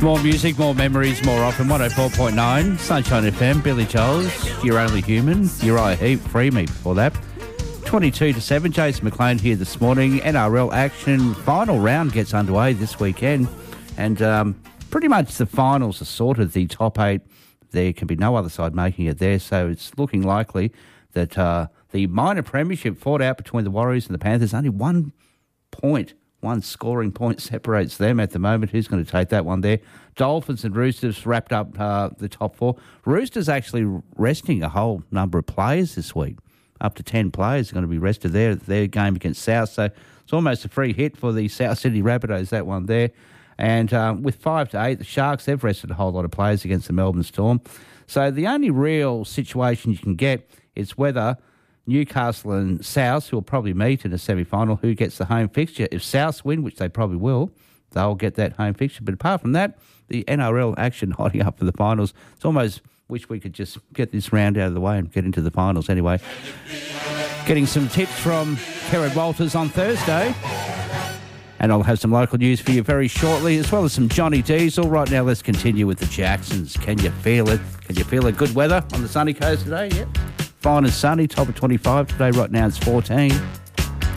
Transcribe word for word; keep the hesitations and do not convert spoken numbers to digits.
More music, more memories, more often. one oh four point nine, Sunshine F M, Billy Joel's You're Only Human, Uriah Heep, Free Me before that. twenty-two to seven, Jason McLean here this morning. N R L action, final round gets underway this weekend. And um, pretty much the finals are sorted, the top eight. There can be no other side making it there, so it's looking likely that uh, the minor premiership fought out between the Warriors and the Panthers. Only one point One scoring point separates them at the moment. Who's going to take that one there? Dolphins and Roosters wrapped up uh, the top four. Roosters actually resting a whole number of players this week. Up to ten players are going to be rested there. Their game against South. So it's almost a free hit for the South Sydney Rabbitohs, that one there. And um, with five to eight, the Sharks, they've rested a whole lot of players against the Melbourne Storm. So the only real situation you can get is whether Newcastle and South, who will probably meet in a semi-final, who gets the home fixture. If South win, which they probably will, they'll get that home fixture. But apart from that, the N R L action hotting up for the finals. It's almost wish we could just get this round out of the way and get into the finals anyway. Getting some tips from Kerrod Walters on Thursday. And I'll have some local news for you very shortly, as well as some Johnny Diesel. Right now, let's continue with the Jacksons. Can you feel it? Can you feel it? Good weather on the sunny coast today? Yep. Fine and sunny, top of twenty-five today. Right now it's fourteen.